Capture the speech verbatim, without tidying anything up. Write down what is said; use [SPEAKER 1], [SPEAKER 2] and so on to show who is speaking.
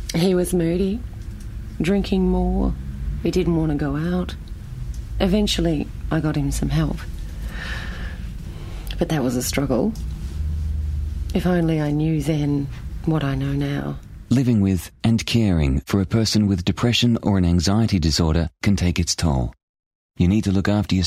[SPEAKER 1] He was moody, drinking more. He didn't want to go out. Eventually, I got him some help. But that was a struggle. If only I knew then what I know now.
[SPEAKER 2] Living with and caring for a person with depression or an anxiety disorder can take its toll. You need to look after yourself.